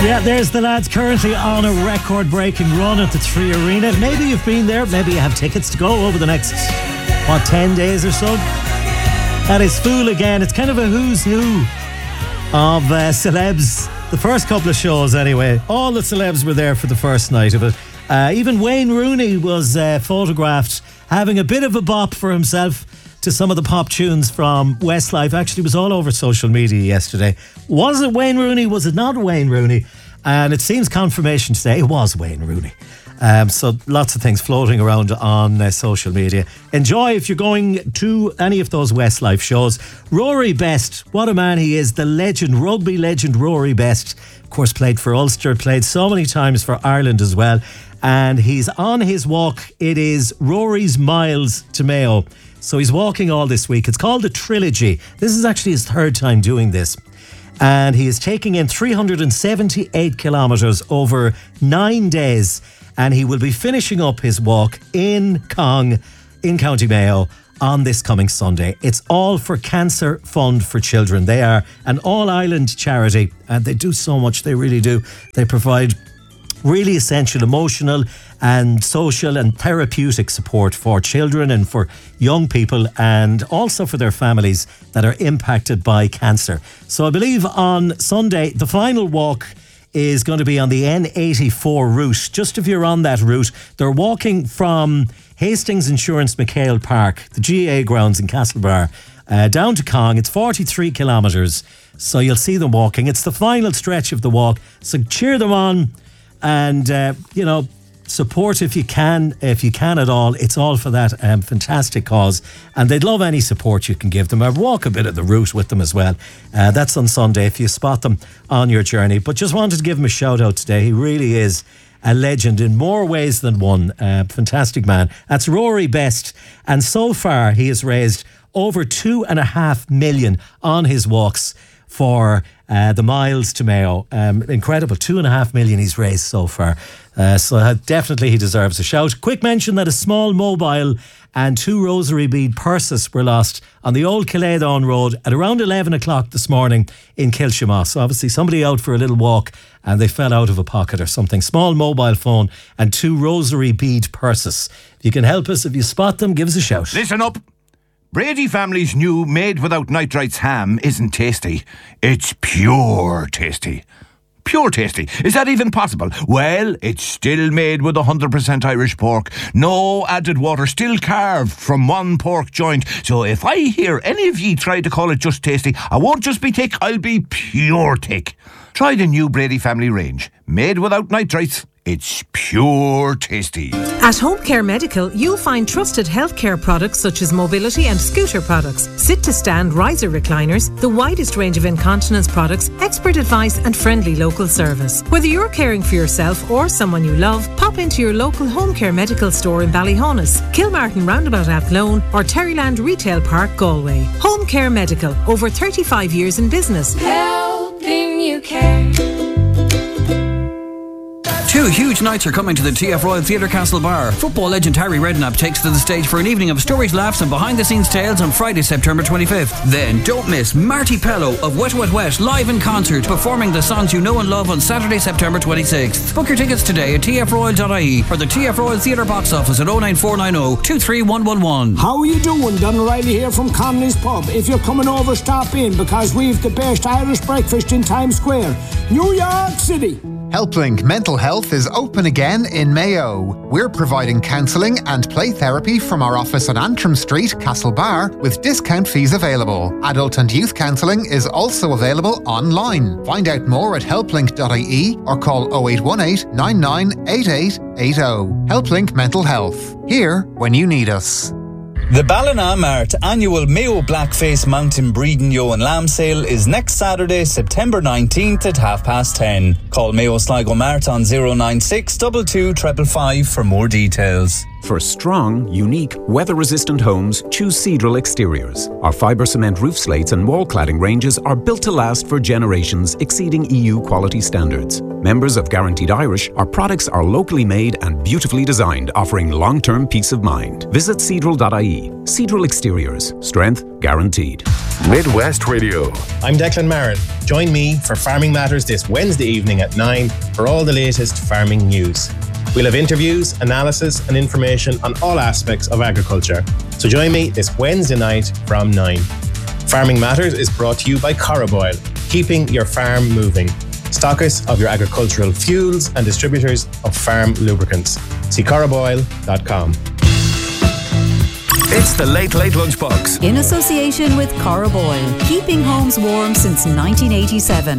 Yeah, there's the lads currently on a record-breaking run at the Three Arena. Maybe you've been there, maybe you have tickets to go over the next, 10 days or so. That is full again. It's kind of a who's who of celebs. The first couple of shows anyway. All the celebs were there for the first night of it. Even Wayne Rooney was photographed having a bit of a bop for himself to some of the pop tunes from Westlife. Actually, it was all over social media yesterday. Was it Wayne Rooney? Was it not Wayne Rooney? And it seems confirmation today it was Wayne Rooney. So lots of things floating around on social media. Enjoy if you're going to any of those Westlife shows. Rory Best, what a man he is. The legend, rugby legend Rory Best. Of course, played for Ulster, played so many times for Ireland as well. And he's on his walk. It is Rory's Miles to Mayo. So he's walking all this week. It's called the Trilogy. This is actually his third time doing this. And he is taking in 378 kilometres over 9 days. And he will be finishing up his walk in Cong, in County Mayo, on this coming Sunday. It's all for Cancer Fund for Children. They are an all-Ireland charity. And they do so much. They really do. They provide really essential emotional and social and therapeutic support for children and for young people, and also for their families that are impacted by cancer. So I believe on Sunday, the final walk is going to be on the N84 route. Just if you're on that route, they're walking from Hastings Insurance McHale Park, the GAA grounds in Castlebar, down to Cong. It's 43 kilometres. So you'll see them walking. It's the final stretch of the walk. So cheer them on. And, support if you can at all. It's all for that fantastic cause. And they'd love any support you can give them. Or walk a bit of the route with them as well. That's on Sunday if you spot them on your journey. But just wanted to give him a shout out today. He really is a legend in more ways than one. Fantastic man. That's Rory Best. And so far he has raised over 2.5 million on his walks for the Miles to Mayo. Incredible. 2.5 million he's raised so far. So definitely he deserves a shout. Quick mention that a small mobile and 2 rosary bead purses were lost on the old Killadown Road at around 11 o'clock this morning in Kilshamoss. So obviously somebody out for a little walk and they fell out of a pocket or something. Small mobile phone and 2 rosary bead purses. If you can help us, if you spot them, give us a shout. Listen up. Brady family's new made without nitrites ham isn't tasty. It's pure tasty. Pure tasty. Is that even possible? Well, it's still made with 100% Irish pork. No added water, still carved from one pork joint. So if I hear any of ye try to call it just tasty, I won't just be thick, I'll be pure thick. Try the new Brady family range. Made without nitrites. It's pure tasty. At Home Care Medical, you'll find trusted healthcare products such as mobility and scooter products, sit-to-stand riser recliners, the widest range of incontinence products, expert advice and friendly local service. Whether you're caring for yourself or someone you love, pop into your local Home Care Medical store in Ballyhonus, Kilmartin Roundabout Athlone or Terryland Retail Park, Galway. Home Care Medical, over 35 years in business. Helping you care. 2 huge nights are coming to the TF Royal Theatre Castlebar. Football legend Harry Redknapp takes to the stage for an evening of stories, laughs and behind-the-scenes tales on Friday, September 25th. Then don't miss Marty Pello of Wet Wet Wet live in concert, performing the songs you know and love on Saturday, September 26th. Book your tickets today at tfroyal.ie or the TF Royal Theatre box office at 09490 23111. How are you doing? Don O'Reilly here from Connolly's Pub. If you're coming over, stop in because we've the best Irish breakfast in Times Square, New York City. HelpLink Mental Health is open again in Mayo. We're providing counselling and play therapy from our office on Antrim Street, Castlebar, with discount fees available. Adult and youth counselling is also available online. Find out more at helplink.ie or call 0818 998880. HelpLink Mental Health. Here when you need us. The Ballina annual Mayo Blackface Mountain Breeding Yo and Lamb Sale is next Saturday, September 19th at 10:30. Call Mayo Sligo Mart on 096 22 555 for more details. For strong, unique, weather-resistant homes, choose Cedral Exteriors. Our fibre cement roof slates and wall cladding ranges are built to last for generations, exceeding EU quality standards. Members of Guaranteed Irish, our products are locally made and beautifully designed, offering long-term peace of mind. Visit cedral.ie. Cedral Exteriors. Strength guaranteed. Midwest Radio. I'm Declan Marin. Join me for Farming Matters this Wednesday evening at 9 for all the latest farming news. We'll have interviews, analysis and information on all aspects of agriculture. So join me this Wednesday night from 9. Farming Matters is brought to you by Coroboil, keeping your farm moving. Stockists of your agricultural fuels and distributors of farm lubricants. See coroboil.com. It's the Late Late Lunchbox. In association with Coroboil, keeping homes warm since 1987.